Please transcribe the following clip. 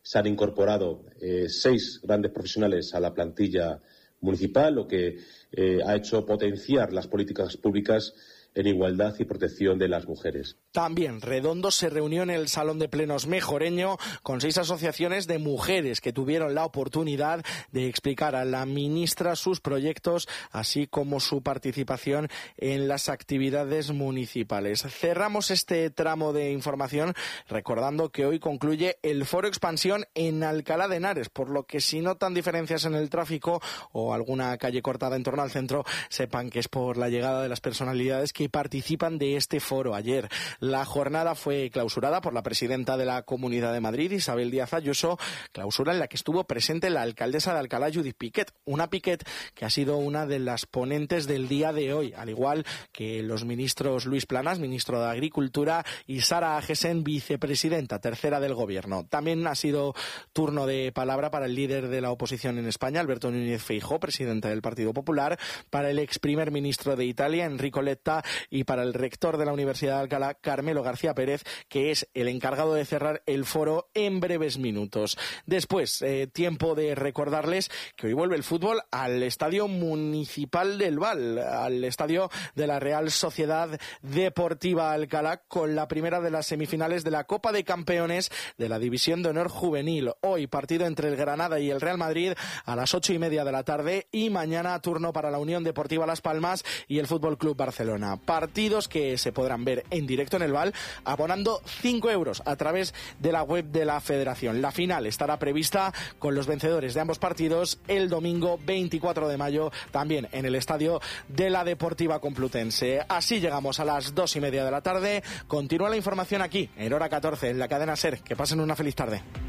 Se han incorporado 6 grandes profesionales a la plantilla municipal, lo que ha hecho potenciar las políticas públicas en igualdad y protección de las mujeres. También Redondo se reunió en el Salón de Plenos Mejoreño con 6 asociaciones de mujeres que tuvieron la oportunidad de explicar a la ministra sus proyectos, así como su participación en las actividades municipales. Cerramos este tramo de información recordando que hoy concluye el Foro Expansión en Alcalá de Henares, por lo que si notan diferencias en el tráfico o alguna calle cortada en torno al centro, sepan que es por la llegada de las personalidades que participan de este foro. Ayer la jornada fue clausurada por la presidenta de la Comunidad de Madrid, Isabel Díaz Ayuso, clausura en la que estuvo presente la alcaldesa de Alcalá, Judith Piquet, una Piquet que ha sido una de las ponentes del día de hoy, al igual que los ministros Luis Planas, ministro de Agricultura, y Sara Agesen, vicepresidenta tercera del Gobierno. También ha sido turno de palabra para el líder de la oposición en España, Alberto Núñez Feijóo, presidente del Partido Popular, para el ex primer ministro de Italia, Enrico Letta, y para el rector de la Universidad de Alcalá, Carmelo García Pérez, que es el encargado de cerrar el foro en breves minutos. Después, tiempo de recordarles que hoy vuelve el fútbol al Estadio Municipal del Val, al estadio de la Real Sociedad Deportiva Alcalá, con la primera de las semifinales de la Copa de Campeones de la División de Honor Juvenil. Hoy partido entre el Granada y el Real Madrid a las 8:30 de la tarde, y mañana turno para la Unión Deportiva Las Palmas y el Fútbol Club Barcelona. Partidos que se podrán ver en directo en el Val abonando 5 euros a través de la web de la Federación. La final estará prevista con los vencedores de ambos partidos el domingo 24 de mayo, también en el estadio de la Deportiva Complutense. Así llegamos a las 2:30 de la tarde. Continúa la información aquí, en Hora 14, en la cadena SER. Que pasen una feliz tarde.